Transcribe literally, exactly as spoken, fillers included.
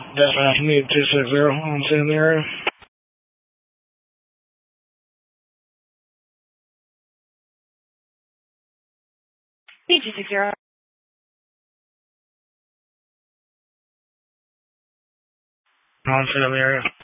Dispatch need two six zero on scene in the area. Need two six zero. On scene in the area.